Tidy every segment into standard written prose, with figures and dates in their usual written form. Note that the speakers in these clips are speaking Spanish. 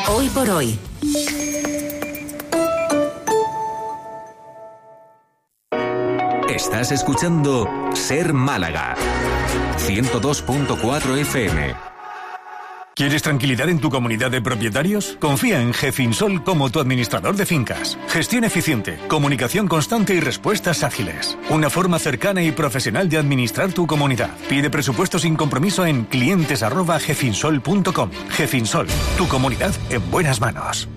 Hoy por hoy. Estás escuchando Ser Málaga 102.4 FM. ¿Quieres tranquilidad en tu comunidad de propietarios? Confía en Gefinsol como tu administrador de fincas. Gestión eficiente, comunicación constante y respuestas ágiles. Una forma cercana y profesional de administrar tu comunidad. Pide presupuesto sin compromiso en clientes@gefinsol.com. Gefinsol, tu comunidad en buenas manos.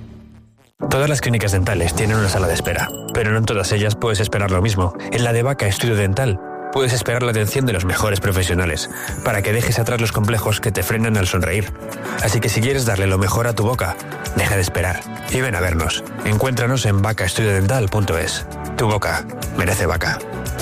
Todas las clínicas dentales tienen una sala de espera, pero no en todas ellas puedes esperar lo mismo. En la de Vaca Estudio Dental puedes esperar la atención de los mejores profesionales, para que dejes atrás los complejos que te frenan al sonreír. Así que si quieres darle lo mejor a tu boca, deja de esperar y ven a vernos. Encuéntranos en vacaestudiodental.es. Tu boca merece Vaca.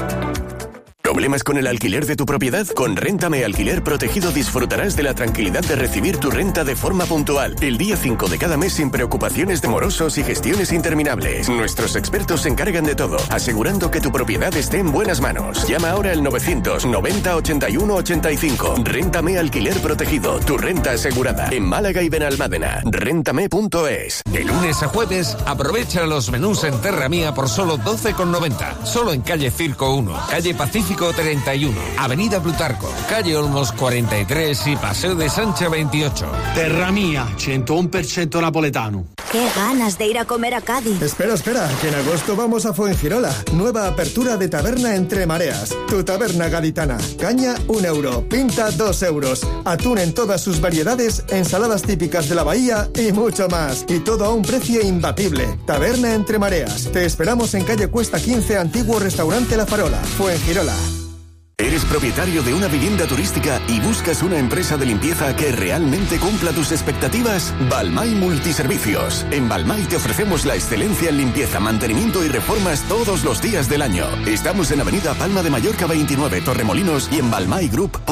¿Problemas con el alquiler de tu propiedad? Con Réntame Alquiler Protegido disfrutarás de la tranquilidad de recibir tu renta de forma puntual. El día 5 de cada mes sin preocupaciones de morosos y gestiones interminables. Nuestros expertos se encargan de todo, asegurando que tu propiedad esté en buenas manos. Llama ahora al 990 81 85. Réntame Alquiler Protegido. Tu renta asegurada. En Málaga y Benalmádena. Réntame.es. De lunes a jueves, aprovecha los menús en Terra Mía por solo 12,90. Solo en calle Circo 1, calle Pacífico 31, Avenida Plutarco, calle Olmos 43 y Paseo de Sancha 28. Terra Mía, 101% napoletano. ¡Qué ganas de ir a comer a Cádiz! Espera, que en agosto vamos a Fuengirola. Nueva apertura de taberna Entre Mareas. Tu taberna gaditana. Caña, 1 euro. Pinta, 2 euros. Atún en todas sus variedades, ensaladas típicas de la bahía y mucho más. Y todo a un precio imbatible. Taberna Entre Mareas. Te esperamos en calle Cuesta 15, antiguo restaurante La Farola, Fuengirola. ¿Eres propietario de una vivienda turística y buscas una empresa de limpieza que realmente cumpla tus expectativas? Balmay Multiservicios. En Balmay te ofrecemos la excelencia en limpieza, mantenimiento y reformas todos los días del año. Estamos en Avenida Palma de Mallorca 29, Torremolinos y en balmaygroup.com.